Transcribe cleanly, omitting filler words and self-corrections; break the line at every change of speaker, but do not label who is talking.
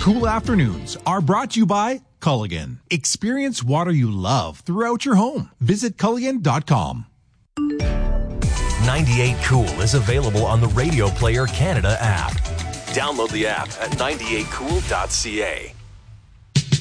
cool afternoons are brought to you by Culligan. Experience water you love throughout your home. Visit Culligan.com.
98 Cool is available on the Radio Player Canada app. Download the app at 98cool.ca.